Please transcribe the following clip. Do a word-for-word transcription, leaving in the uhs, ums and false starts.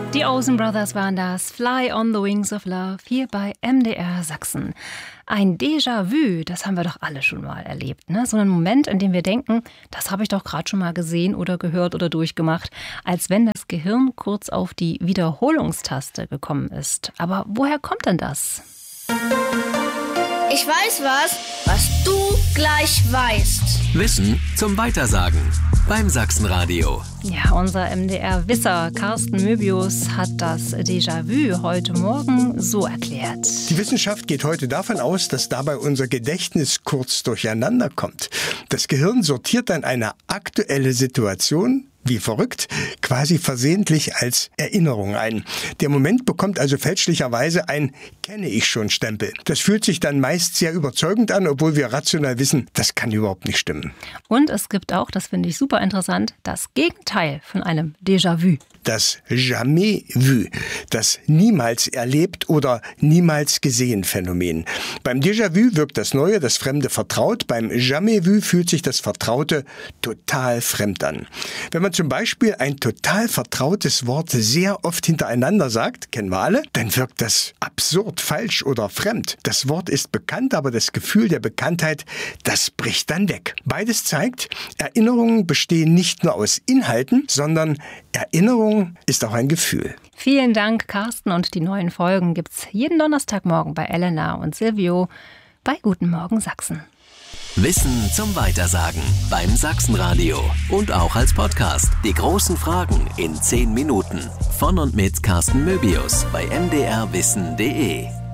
Die Olsen Brothers waren das. Fly on the Wings of Love hier bei M D R Sachsen. Ein Déjà-vu, das haben wir doch alle schon mal erlebt, ne? So ein Moment, in dem wir denken, das habe ich doch gerade schon mal gesehen oder gehört oder durchgemacht. Als wenn das Gehirn kurz auf die Wiederholungstaste gekommen ist. Aber woher kommt denn das? Ich weiß was, was du gleich weißt. Wissen zum Weitersagen beim Sachsenradio. Ja, unser M D R-Wisser Carsten Möbius hat das Déjà-vu heute Morgen so erklärt. Die Wissenschaft geht heute davon aus, dass dabei unser Gedächtnis kurz durcheinander kommt. Das Gehirn sortiert dann eine aktuelle Situation, wie verrückt, quasi versehentlich als Erinnerung ein. Der Moment bekommt also fälschlicherweise ein Kenne-ich-schon-Stempel. Das fühlt sich dann meist sehr überzeugend an, obwohl wir rational wissen, das kann überhaupt nicht stimmen. Und es gibt auch, das finde ich super interessant, das Gegenteil von einem Déjà-vu. Das Jamais vu, das niemals erlebt oder niemals gesehen Phänomen. Beim Déjà-vu wirkt das Neue, das Fremde vertraut. Beim Jamais vu fühlt sich das Vertraute total fremd an. Wenn man zum Beispiel ein total vertrautes Wort sehr oft hintereinander sagt, kennen wir alle, dann wirkt das absurd, falsch oder fremd. Das Wort ist bekannt, aber das Gefühl der Bekanntheit, das bricht dann weg. Beides zeigt, Erinnerungen bestehen nicht nur aus Inhalten, sondern Erinnerung ist auch ein Gefühl. Vielen Dank, Carsten. Und die neuen Folgen gibt's jeden Donnerstagmorgen bei Elena und Silvio bei Guten Morgen Sachsen. Wissen zum Weitersagen beim Sachsenradio und auch als Podcast. Die großen Fragen in zehn Minuten. Von und mit Carsten Möbius bei m d r wissen punkt d e.